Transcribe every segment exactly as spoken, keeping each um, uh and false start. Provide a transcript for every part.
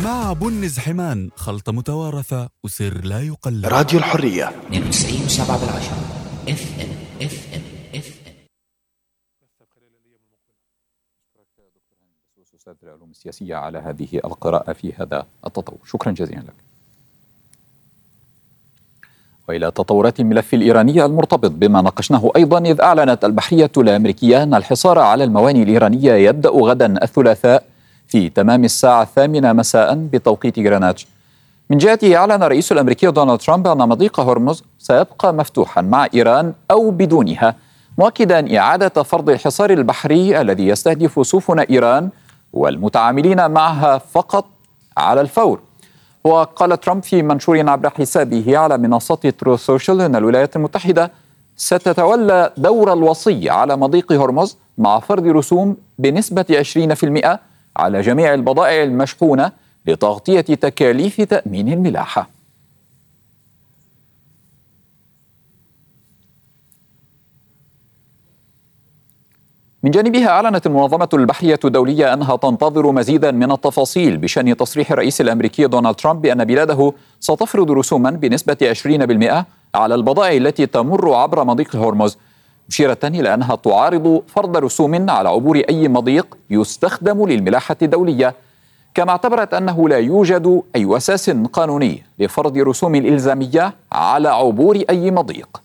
مع بنز حمان، خلطة متوارثة وسر لا يقلد. راديو الحرية اثنين وتسعين وسبعة بالعشرة اف ام اف ام اف ام. أستاذ العلوم السياسية على هذه القراءة في هذا التطور، شكرا جزيلا لك. وإلى تطورات الملف الإيراني المرتبط بما ناقشناه أيضا، إذ أعلنت البحرية الأمريكية أن الحصار على الموانئ الإيرانية يبدأ غدا الثلاثاء في تمام الساعة الثامنة مساء بتوقيت غرينتش. من جهته أعلن الرئيس الأمريكي دونالد ترامب أن مضيق هرمز سيبقى مفتوحا مع إيران أو بدونها، مؤكدا إعادة فرض الحصار البحري الذي يستهدف سفن إيران والمتعاملين معها فقط على الفور. وقال ترامب في منشور عبر حسابه على منصة تروث سوشيال أن الولايات المتحدة ستتولى دور الوصي على مضيق هرمز مع فرض رسوم بنسبة عشرين بالمئة على جميع البضائع المشحونة لتغطية تكاليف تأمين الملاحة. من جانبها أعلنت المنظمة البحرية الدولية أنها تنتظر مزيدا من التفاصيل بشأن تصريح الرئيس الأمريكي دونالد ترامب بأن بلاده ستفرض رسوما بنسبة عشرين بالمئة على البضائع التي تمر عبر مضيق هرمز، مشيرة إلى أنها تعارض فرض رسوم على عبور أي مضيق يستخدم للملاحة الدولية، كما اعتبرت أنه لا يوجد أي أساس قانوني لفرض رسوم إلزامية على عبور أي مضيق.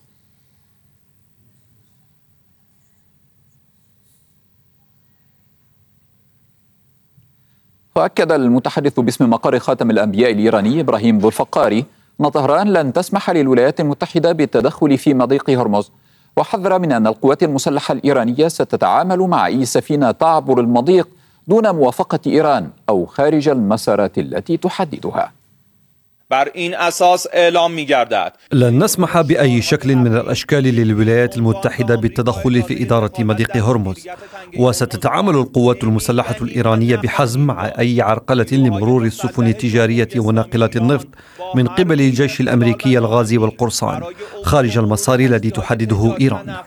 وأكد المتحدث باسم مقر خاتم الأنبياء الإيراني إبراهيم ذو الفقاري أن طهران لن تسمح للولايات المتحدة بالتدخل في مضيق هرمز، وحذر من أن القوات المسلحة الإيرانية ستتعامل مع أي سفينة تعبر المضيق دون موافقة إيران أو خارج المسارات التي تحددها. بر این اساس اعلام می‌گردد لن نسمح بأي شكل من الأشكال للولايات المتحدة بالتدخل في إدارة مضيق هرمز، وستتعامل القوات المسلحة الإيرانية بحزم مع أي عرقلة لمرور السفن التجارية وناقلات النفط من قبل الجيش الأمريكي الغازي والقرصان خارج المسار الذي تحدده إيران.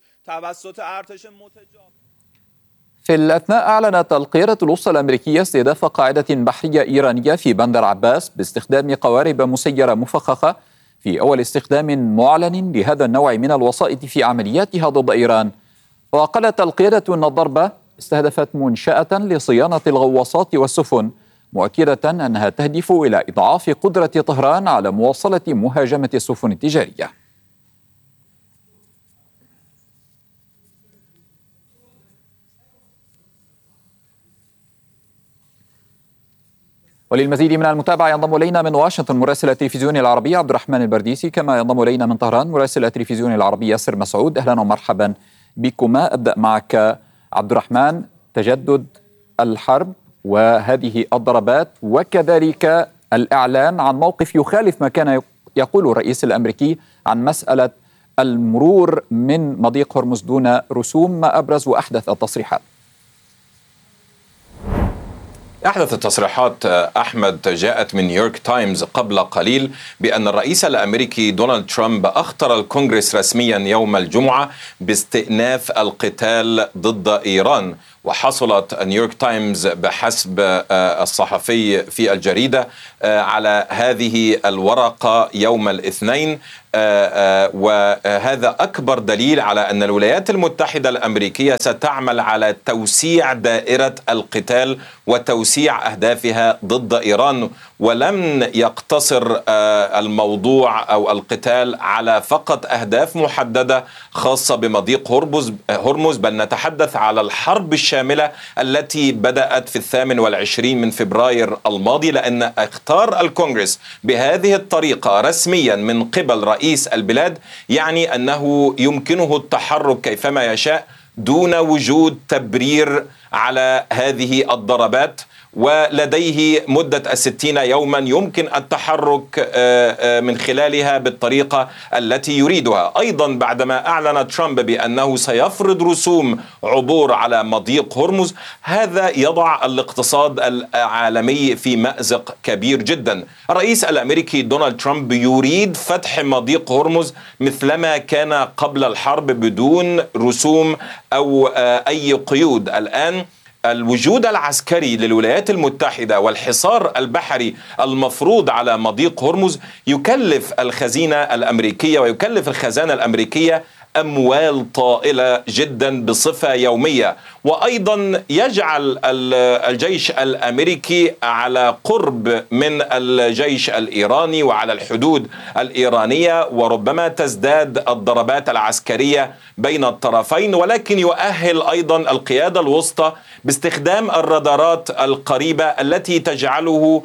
في الأثناء أعلنت القيادة الوسطى الأمريكية استهداف قاعدة بحرية إيرانية في بندر عباس باستخدام قوارب مسيرة مفخخة في أول استخدام معلن لهذا النوع من الوسائط في عملياتها ضد إيران. وقالت القيادة أن الضربة استهدفت منشأة لصيانة الغواصات والسفن، مؤكدة أنها تهدف إلى إضعاف قدرة طهران على مواصلة مهاجمة السفن التجارية. وللمزيد من المتابعة ينضم إلينا من واشنطن مراسل التلفزيون العربي عبد الرحمن البرديسي، كما ينضم إلينا من طهران مراسل التلفزيون العربي ياسر مسعود. أهلا ومرحبا بكما. أبدأ معك عبد الرحمن، تجدد الحرب وهذه الضربات وكذلك الإعلان عن موقف يخالف ما كان يقول الرئيس الأمريكي عن مسألة المرور من مضيق هرمز دون رسوم، ما أبرز وأحدث التصريحات؟ أحدث التصريحات أحمد جاءت من نيويورك تايمز قبل قليل بأن الرئيس الأمريكي دونالد ترامب أخطر الكونغرس رسميا يوم الجمعة باستئناف القتال ضد إيران. وحصلت نيويورك تايمز بحسب الصحفي في الجريدة على هذه الورقة يوم الاثنين، وهذا أكبر دليل على أن الولايات المتحدة الأمريكية ستعمل على توسيع دائرة القتال وتوسيع أهدافها ضد إيران، ولم يقتصر الموضوع أو القتال على فقط أهداف محددة خاصة بمضيق هرمز، بل نتحدث على الحرب الشاملة التي بدأت في الثامن والعشرين من فبراير الماضي، لأن اختار الكونغرس بهذه الطريقة رسميا من قبل رئيس البلاد يعني أنه يمكنه التحرك كيفما يشاء دون وجود تبرير على هذه الضربات، ولديه مدة الستين يوما يمكن التحرك من خلالها بالطريقة التي يريدها. أيضا بعدما أعلن ترامب بأنه سيفرض رسوم عبور على مضيق هرمز، هذا يضع الاقتصاد العالمي في مأزق كبير جدا. الرئيس الأمريكي دونالد ترامب يريد فتح مضيق هرمز مثلما كان قبل الحرب بدون رسوم أو أي قيود. الآن الوجود العسكري للولايات المتحدة والحصار البحري المفروض على مضيق هرمز يكلف الخزينة الأمريكية ويكلف الخزانة الأمريكية أموال طائلة جدا بصفة يومية، وأيضا يجعل الجيش الأمريكي على قرب من الجيش الإيراني وعلى الحدود الإيرانية، وربما تزداد الضربات العسكرية بين الطرفين، ولكن يؤهل أيضا القيادة الوسطى باستخدام الرادارات القريبة التي تجعله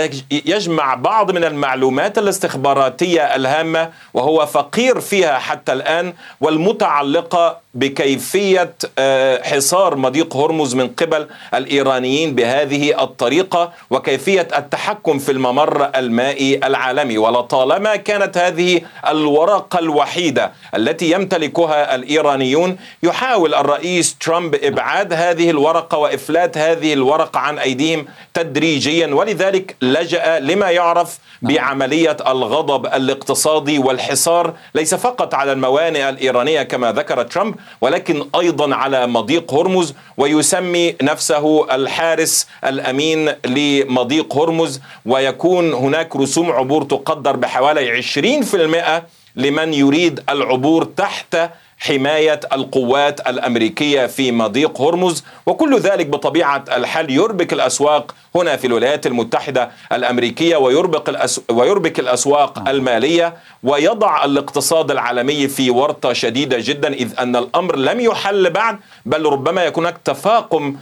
يجمع بعض من المعلومات الاستخباراتية الهامة وهو فقير فيها حتى الآن، والمتعلقة بكيفية حصار مضيق هرمز من قبل الإيرانيين بهذه الطريقة وكيفية التحكم في الممر المائي العالمي. ولطالما كانت هذه الورقة الوحيدة التي يمتلكها الإيرانيون، يحاول الرئيس ترامب إبعاد هذه الورقة وإفلات هذه الورقة عن أيديهم تدريجيا، ولذلك لجأ لما يعرف بعملية الغضب الاقتصادي والحصار ليس فقط على الموانئ الإيرانية كما ذكر ترامب، ولكن أيضا على مضيق هرمز، ويسمي نفسه الحارس الأمين لمضيق هرمز، ويكون هناك رسوم عبور تقدر بحوالي عشرين بالمئة لمن يريد العبور تحت حماية القوات الأمريكية في مضيق هرمز. وكل ذلك بطبيعة الحال يربك الأسواق هنا في الولايات المتحدة الأمريكية ويربك, الأس... ويربك الأسواق المالية، ويضع الاقتصاد العالمي في ورطة شديدة جدا، إذ أن الأمر لم يحل بعد، بل ربما يكون هناك تفاقم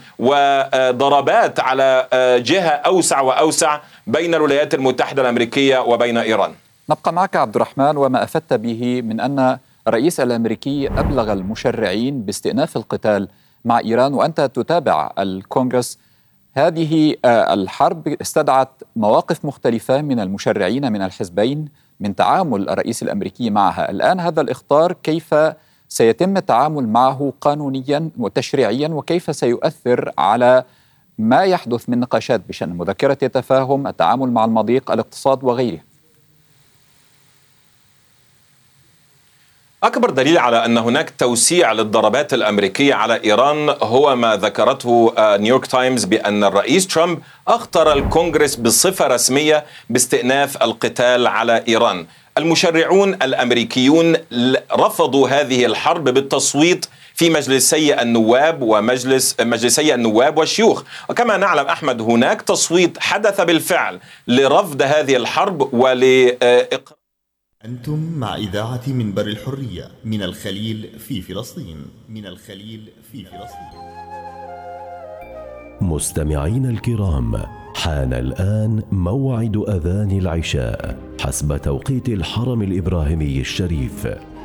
وضربات على جهة أوسع وأوسع بين الولايات المتحدة الأمريكية وبين إيران. نبقى معك عبد الرحمن، وما أفدت به من أن الرئيس الأمريكي أبلغ المشرعين باستئناف القتال مع إيران، وأنت تتابع الكونغرس. هذه الحرب استدعت مواقف مختلفة من المشرعين من الحزبين من تعامل الرئيس الأمريكي معها. الآن هذا الإخطار كيف سيتم التعامل معه قانونيا وتشريعيا، وكيف سيؤثر على ما يحدث من نقاشات بشأن مذكرة التفاهم، التعامل مع المضيق، الاقتصاد وغيره؟ أكبر دليل على أن هناك توسيع للضربات الأمريكية على إيران هو ما ذكرته نيويورك تايمز بأن الرئيس ترامب أخطر الكونغرس بصفة رسمية باستئناف القتال على إيران. المشرعون الأمريكيون رفضوا هذه الحرب بالتصويت في مجلسي النواب ومجلس مجلسي النواب والشيوخ، وكما نعلم أحمد هناك تصويت حدث بالفعل لرفض هذه الحرب ولإقرار. أنتم مع إذاعة منبر الحرية من الخليل في فلسطين من الخليل في فلسطين. مستمعين الكرام، حان الآن موعد أذان العشاء حسب توقيت الحرم الإبراهيمي الشريف.